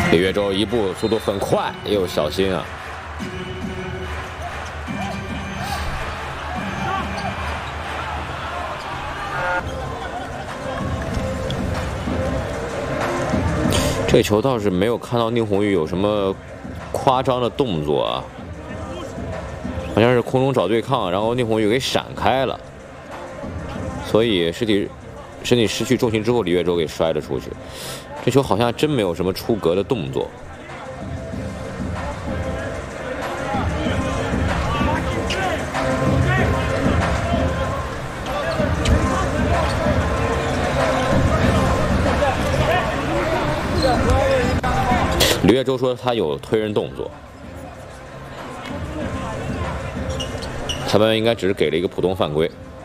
李月洲一步速度很快，又小心啊。 这球倒是没有看到宁红玉有什么夸张的动作啊，好像是空中找对抗，然后宁红玉给闪开了，所以身体失去重心之后，李月洲给摔了出去。这球好像真没有什么出格的动作。 李月洲说他有推人动作，裁判应该只是给了一个普通犯规。